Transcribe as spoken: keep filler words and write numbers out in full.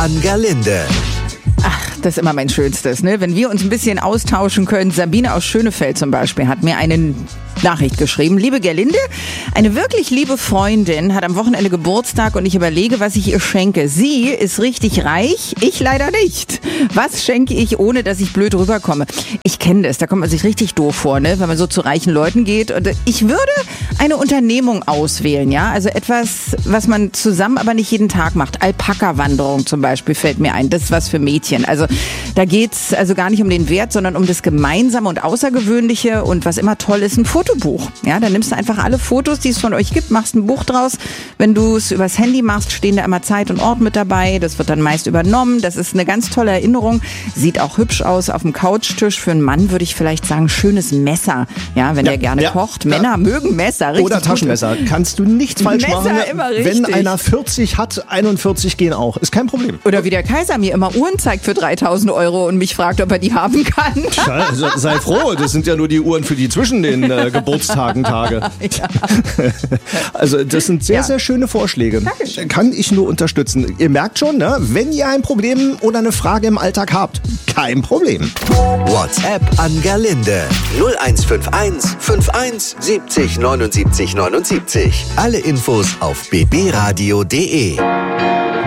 an Gerlinde. Ach, das ist immer mein Schönstes, ne? Wenn wir uns ein bisschen austauschen können. Sabine aus Schönefeld zum Beispiel hat mir eine Nachricht geschrieben. Liebe Gerlinde, eine wirklich liebe Freundin hat am Wochenende Geburtstag und ich überlege, was ich ihr schenke. Sie ist richtig reich, ich leider nicht. Was schenke ich, ohne dass ich blöd rüberkomme? Ich kenne das, da kommt man sich richtig doof vor, ne? Wenn man so zu reichen Leuten geht. Und ich würde eine Unternehmung auswählen, ja? Also etwas, was man zusammen aber nicht jeden Tag macht. Alpaka-Wanderung zum Beispiel fällt mir ein. Das ist was für Mädchen. Also da geht's also gar nicht um den Wert, sondern um das Gemeinsame und Außergewöhnliche. Und was immer toll ist, ein Fotobuch. Ja, dann nimmst du einfach alle Fotos, die es von euch gibt, machst ein Buch draus. Wenn du es übers Handy machst, stehen da immer Zeit und Ort mit dabei. Das wird dann meist übernommen. Das ist eine ganz tolle Erinnerung. Sieht auch hübsch aus auf dem Couchtisch. Für einen Mann würde ich vielleicht sagen, schönes Messer. Ja, wenn ja, er gerne ja, kocht. ja. Männer mögen Messer. Richtig Oder Taschenmesser. Gute. Kannst du nichts falsch Messer machen. Immer Wenn richtig. einer vierzig hat, einundvierzig gehen auch. Ist kein Problem. Oder wie der Kaiser mir immer Uhren zeigt für dreitausend Euro und mich fragt, ob er die haben kann. Also, sei froh, das sind ja nur die Uhren für die zwischen den äh, Geburtstagen Tage. Ja. Also das sind sehr, Ja. sehr schöne Vorschläge. Dankeschön. Kann ich nur unterstützen. Ihr merkt schon, ne? Wenn ihr ein Problem oder eine Frage im Alltag habt, kein Problem. WhatsApp an Gerlinde. null eins fünf eins fünfundfünfzig siebzig neunundsiebzig neunundsiebzig. Alle Infos auf b b radio punkt d e.